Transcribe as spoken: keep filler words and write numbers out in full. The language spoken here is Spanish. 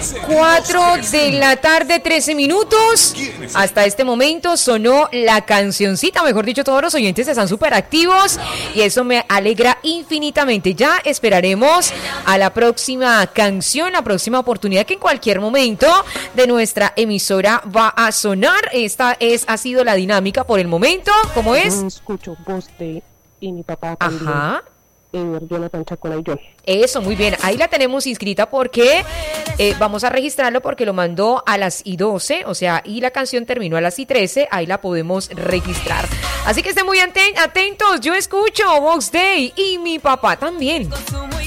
cuatro de la tarde, trece minutos. Hasta este momento sonó la cancioncita, mejor dicho, todos los oyentes están súper activos y eso me alegra infinitamente. Ya esperaremos a la próxima canción, la próxima oportunidad que en cualquier momento de nuestra emisora va a sonar. Esta es ha sido la dinámica por el momento. ¿Cómo es? Yo escucho voz de y mi papá también. Ajá. Eh, Jonathan Chacona y yo. Eso, muy bien. Ahí la tenemos inscrita porque eh, vamos a registrarlo porque lo mandó a las y doce, o sea, y la canción terminó a las y trece. Ahí la podemos registrar. Así que estén muy atentos. Yo escucho Vox Day y mi papá también.